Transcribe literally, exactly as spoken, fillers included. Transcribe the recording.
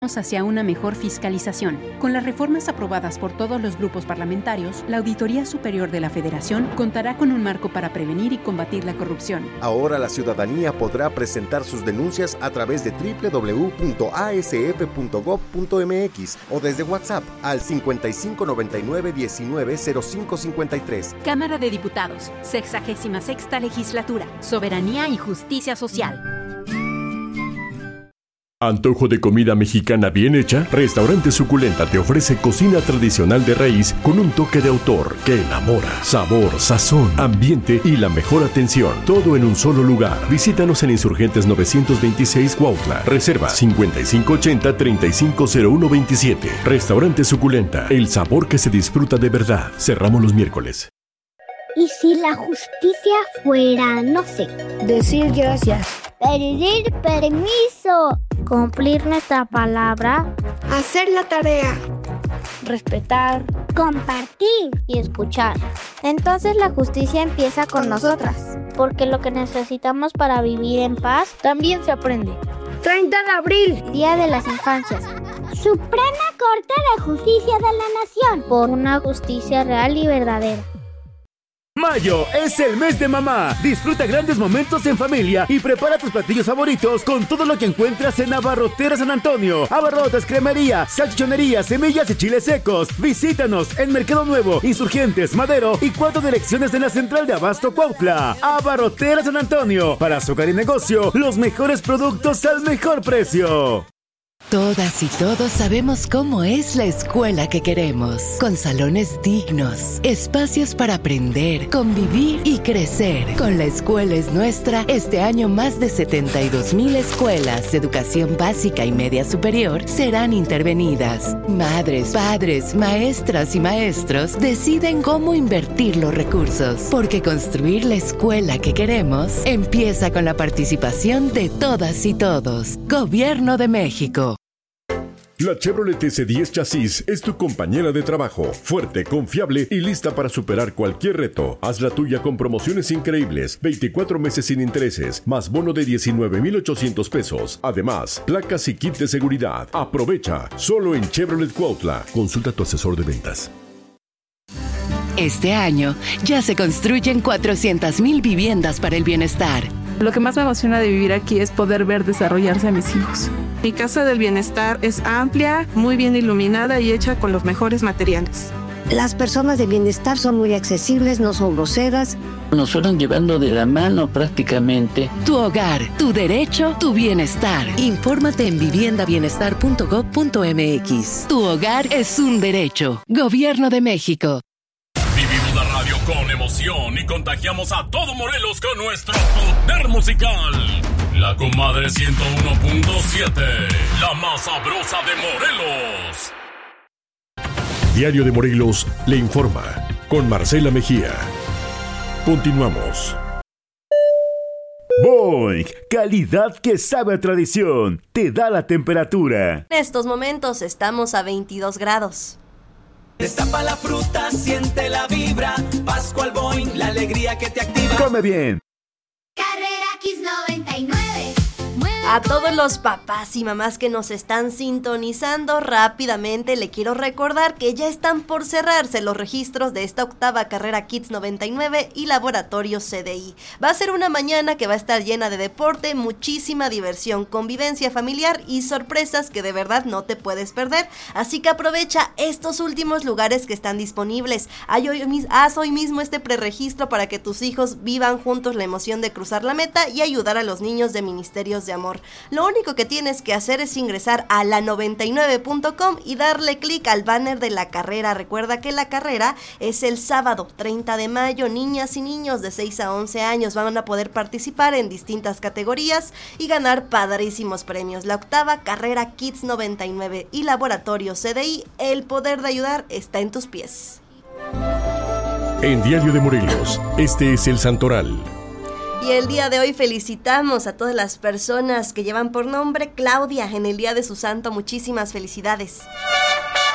hacia una mejor fiscalización. Con las reformas aprobadas por todos los grupos parlamentarios, la Auditoría Superior de la Federación contará con un marco para prevenir y combatir la corrupción. Ahora la ciudadanía podrá presentar sus denuncias a través de doble u doble u doble u punto a s f punto gob punto m x o desde WhatsApp al cincuenta y cinco noventa y nueve diecinueve cero cinco cincuenta y tres. Cámara de Diputados, sexagésima sexta Legislatura, Soberanía y Justicia Social. ¿Antojo de comida mexicana bien hecha? Restaurante Suculenta te ofrece cocina tradicional de raíz con un toque de autor que enamora. Sabor, sazón, ambiente y la mejor atención. Todo en un solo lugar. Visítanos en Insurgentes novecientos veintiséis Cuautla. Reserva cincuenta y cinco ochenta treinta y cinco cero uno veintisiete. Restaurante Suculenta. El sabor que se disfruta de verdad. Cerramos los miércoles. ¿Y si la justicia fuera, no sé, decir gracias, pedir permiso, cumplir nuestra palabra, hacer la tarea, respetar, compartir y escuchar? Entonces la justicia empieza con, con nosotras, porque lo que necesitamos para vivir en paz también se aprende. treinta de abril, Día de las Infancias. Suprema Corte de Justicia de la Nación. Por una justicia real y verdadera. Mayo es el mes de mamá. Disfruta grandes momentos en familia y prepara tus platillos favoritos con todo lo que encuentras en Abarrotera San Antonio. Abarrotes, cremería, salchichonería, semillas y chiles secos. Visítanos en Mercado Nuevo, Insurgentes, Madero y cuatro direcciones de la Central de Abasto Cuautla. Abarrotera San Antonio. Para su hogar y negocio, los mejores productos al mejor precio. Todas y todos sabemos cómo es la escuela que queremos, con salones dignos, espacios para aprender, convivir y crecer. Con La Escuela es Nuestra, este año más de setenta y dos mil escuelas de educación básica y media superior serán intervenidas. Madres, padres, maestras y maestros deciden cómo invertir los recursos, porque construir la escuela que queremos empieza con la participación de todas y todos. Gobierno de México. La Chevrolet S diez Chasis es tu compañera de trabajo, fuerte, confiable y lista para superar cualquier reto. Haz la tuya con promociones increíbles, veinticuatro meses sin intereses, más bono de diecinueve mil ochocientos pesos. Además, placas y kit de seguridad. Aprovecha, solo en Chevrolet Cuautla. Consulta a tu asesor de ventas. Este año ya se construyen cuatrocientas mil viviendas para el bienestar. Lo que más me emociona de vivir aquí es poder ver desarrollarse a mis hijos. Mi casa del bienestar es amplia, muy bien iluminada y hecha con los mejores materiales. Las personas de bienestar son muy accesibles, no son groseras. Nos fueron llevando de la mano prácticamente. Tu hogar, tu derecho, tu bienestar. Infórmate en vivienda bienestar punto gob punto m x. Tu hogar es un derecho. Gobierno de México. Vivimos la radio con emoción y contagiamos a todo Morelos con nuestro poder musical. La Comadre ciento uno punto siete, la más sabrosa de Morelos. Diario de Morelos le informa con Marcela Mejía. Continuamos. Boing, calidad que sabe a tradición, te da la temperatura. En estos momentos estamos a veintidós grados. Destapa la fruta, siente la vibra. Pascual Boing, la alegría que te activa. Come bien. Carrera Kids noventa y nueve. A todos los papás y mamás que nos están sintonizando, rápidamente le quiero recordar que ya están por cerrarse los registros de esta octava carrera Kids noventa y nueve y Laboratorio C D I. Va a ser una mañana que va a estar llena de deporte, muchísima diversión, convivencia familiar y sorpresas que de verdad no te puedes perder. Así que aprovecha estos últimos lugares que están disponibles. Haz hoy mismo este preregistro para que tus hijos vivan juntos la emoción de cruzar la meta y ayudar a los niños de Ministerios de Amor. Lo único que tienes que hacer es ingresar a la noventa y nueve punto com y darle clic al banner de la carrera. Recuerda que la carrera es el sábado treinta de mayo. Niñas y niños de seis a once años van a poder participar en distintas categorías y ganar padrísimos premios. La octava carrera Kids noventa y nueve y Laboratorio C D I, el poder de ayudar está en tus pies. En Diario de Morelos, este es el Santoral. Y el día de hoy felicitamos a todas las personas que llevan por nombre Claudia en el día de su santo. Muchísimas felicidades.